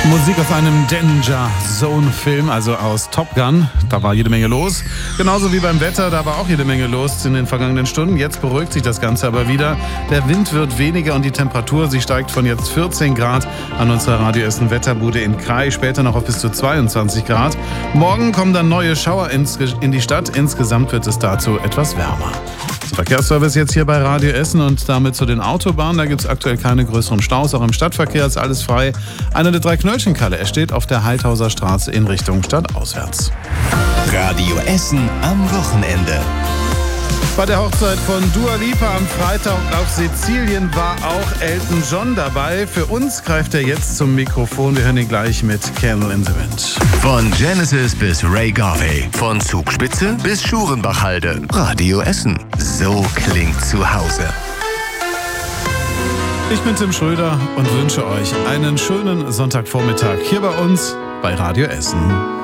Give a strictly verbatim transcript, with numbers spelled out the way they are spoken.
Musik aus einem Danger Zone Film, also aus Top Gun. Da war jede Menge los. Genauso wie beim Wetter, da war auch jede Menge los in den vergangenen Stunden. Jetzt beruhigt sich das Ganze aber wieder. Der Wind wird weniger und die Temperatur, sie steigt von jetzt vierzehn Grad an unserer Radio Essen Wetterbude in Krai, später noch auf bis zu zweiundzwanzig Grad. Morgen kommen dann neue Schauer ins, in die Stadt. Insgesamt wird es dazu etwas wärmer. Verkehrsservice jetzt hier bei Radio Essen und damit zu den Autobahnen. Da gibt es aktuell keine größeren Staus. Auch im Stadtverkehr ist alles frei. Einer der drei Knöllchenkalle, er steht auf der Heidhauser Straße in Richtung stadtauswärts. Radio Essen am Wochenende. Bei der Hochzeit von Dua Lipa am Freitag auf Sizilien war auch Elton John dabei. Für uns greift er jetzt zum Mikrofon. Wir hören ihn gleich mit Candle in the Wind. Von Genesis bis Ray Garvey, von Zugspitze bis Schurenbachhalde. Radio Essen, so klingt zu Hause. Ich bin Tim Schröder und wünsche euch einen schönen Sonntagvormittag hier bei uns bei Radio Essen.